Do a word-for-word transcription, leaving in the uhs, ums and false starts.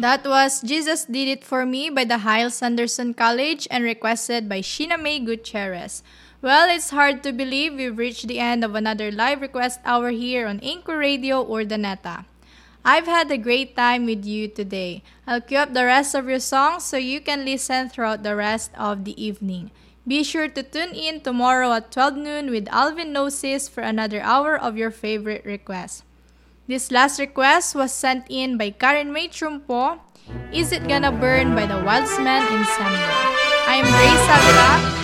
That was Jesus Did It For Me by the Hiles Anderson College and requested by Sheena May Gutierrez. Well, it's hard to believe we've reached the end of another live request hour here on Anchor Radio or Daneta. I've had a great time with you today. I'll queue up the rest of your songs so you can listen throughout the rest of the evening. Be sure to tune in tomorrow at twelve noon with Alvin Gnosis for another hour of your favorite requests. This last request was sent in by Karen May Trumpo, Is It Gonna Burn by the Wildsman Ensemble. I am Grace Avila.